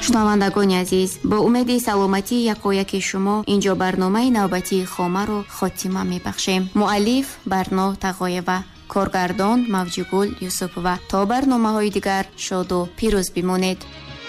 шунавандагони азиз, бо умеди саломатии якояки шумо инҷо барномаи навбатии Хомаро хотима мебахшем. муаллиф Барно Тағоева, коргардон Мавҷигул Юсупова. То барномаҳои дигар шоду пирӯз бимонед.